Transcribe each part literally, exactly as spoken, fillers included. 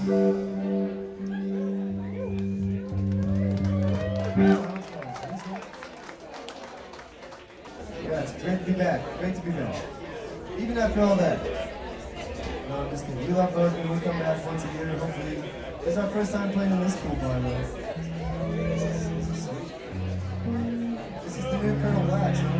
Yeah, it's great to be back. Great to be back. Even after all that. No, I'm just kidding. We love Bozeman. We come back once a year, hopefully. It's our first time playing in this cool bar, though. This is, this is sweet. This is the new Colonel Blacks, huh?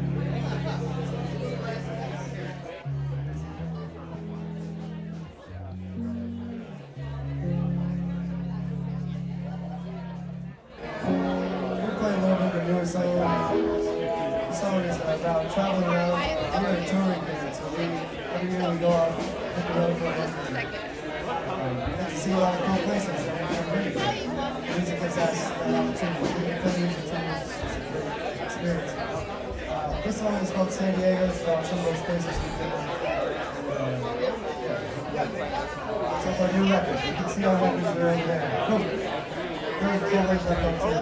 We're playing a little bit of a newer song. The song is about traveling around. We're a touring band, so we, every year we go off, hit the road for a month. Um, we get to see a lot of cool places, and we're ready for it. Music gives us that opportunity. We can play music to us. It's a great experience. Uh, this song is called San Diego. It's about some of those places we've been in. And, uh, yeah. So it's our new record. You can see our records are over there. Cool. Very cool like that on tape.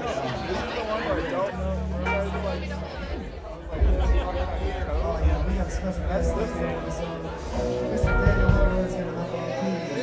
Oh yeah, we got a special guest this year. Mister Daniel Harwood is going to hop on.